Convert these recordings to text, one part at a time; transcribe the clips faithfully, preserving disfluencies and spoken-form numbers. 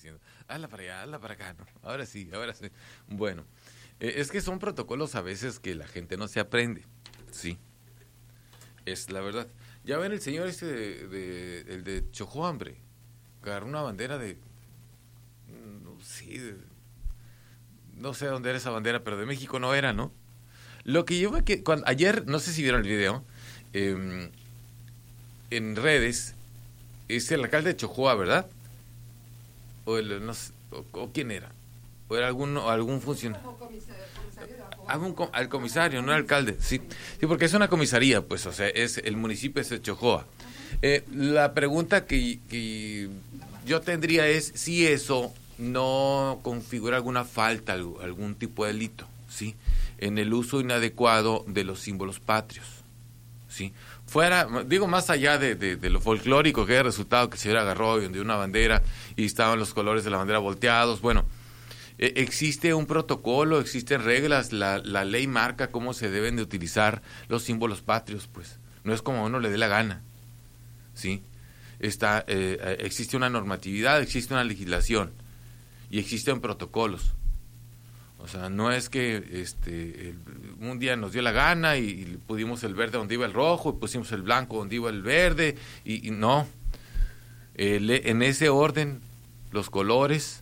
diciendo, hazla para allá, hazla para acá, ¿no? Ahora sí, ahora sí. Bueno, eh, es que son protocolos a veces que la gente no se aprende, sí, es la verdad. Ya ven el señor este, de, de, el de Chojó, hombre, agarró una bandera de, no, sí, de, no sé dónde era esa bandera, pero de México no era, ¿no? Lo que yo me que cuando ayer, no sé si vieron el video, eh, en redes, es el alcalde de Chojoa, ¿verdad? O, el, no sé, o, o quién era, o era algún, o algún funcionario. Algún, al comisario, no al alcalde, sí. Sí, porque es una comisaría, pues, o sea, es el municipio es de Chojoa. Eh, la pregunta que, que yo tendría es si eso no configura alguna falta, algún tipo de delito, ¿sí? En el uso inadecuado de los símbolos patrios, ¿sí? Fuera, digo, más allá de, de, de lo folclórico que haya resultado que se agarró y donde una bandera y estaban los colores de la bandera volteados, bueno, eh, existe un protocolo, existen reglas, la, la ley marca cómo se deben de utilizar los símbolos patrios, pues, no es como a uno le dé la gana, ¿sí? Está, eh, existe una normatividad, existe una legislación y existen protocolos. O sea, no es que este el, un día nos dio la gana y, y pudimos el verde donde iba el rojo y pusimos el blanco donde iba el verde y, y no. El, en ese orden, los colores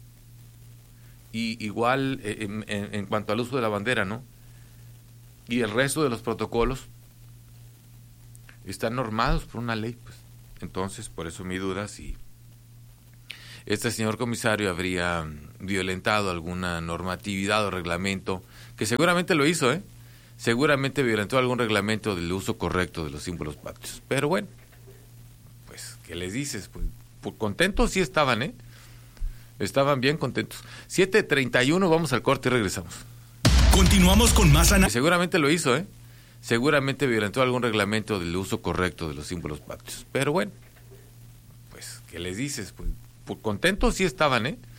y igual en, en, en cuanto al uso de la bandera, ¿no? Y el resto de los protocolos están normados por una ley, pues. Entonces, por eso mi duda si este señor comisario habría violentado alguna normatividad o reglamento, que seguramente lo hizo, ¿eh? Seguramente violentó algún reglamento del uso correcto de los símbolos patrios. Pero bueno, pues, ¿qué les dices? Pues, pues contentos sí estaban, ¿eh? Estaban bien contentos. siete treinta y uno, vamos al corte y regresamos. Continuamos con más análisis. Seguramente lo hizo, ¿eh? Seguramente violentó algún reglamento del uso correcto de los símbolos patrios. Pero bueno, pues, ¿qué les dices? Pues, pues contentos sí estaban, ¿eh?